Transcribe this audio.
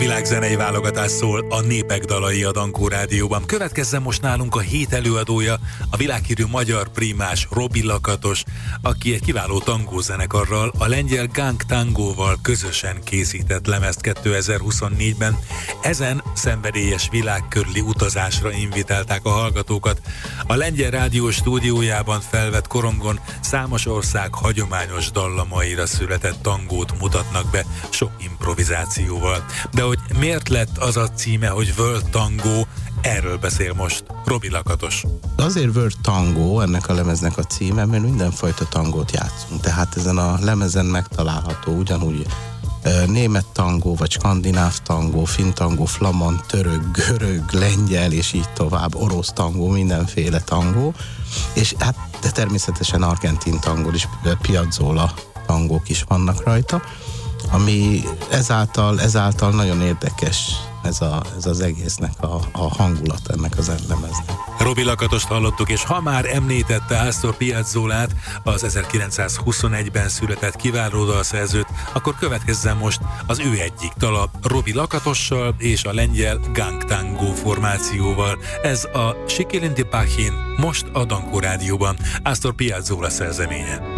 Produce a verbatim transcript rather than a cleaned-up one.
világ zenei válogatás szól a Népek dalai a Dankó Rádióban. Következzen most nálunk a hét előadója, a világhírű magyar primás Robi Lakatos, aki egy kiváló tangózenekarral, a lengyel Gang Tangóval közösen készített lemezt kétezer-huszonnégyben. Ezen szenvedélyes világkörüli utazásra invitálták a hallgatókat. A lengyel rádió stúdiójában felvett korongon számos ország hagyományos dallamaira született tangót mutatnak be, sok improvizációval. De hogy miért lett az a címe, hogy World Tango, erről beszél most Robi Lakatos. Azért World Tango ennek a lemeznek a címe, mert mindenfajta tangót játszunk. Tehát ezen a lemezen megtalálható ugyanúgy e, német tangó, vagy skandináv tangó, finn tangó, flamand, török, görög, lengyel, és így tovább, orosz tangó, mindenféle tangó. És hát de természetesen argentin tangó is, piazzolla tangók is vannak rajta, ami ezáltal, ezáltal nagyon érdekes ez, a, ez az egésznek a, a hangulat ennek az lemeznek. Robi Lakatost hallottuk, és ha már említette Astor Piazzolát, az ezerkilencszázhuszonegyben született kiváló dalszerzőt, akkor következzen most az ő egyik dala Robi Lakatossal és a lengyel Gang Tango formációval. Ez a Sikilinti Pachin, most a Dankó Rádióban, Astor Piazzola szerzeménye.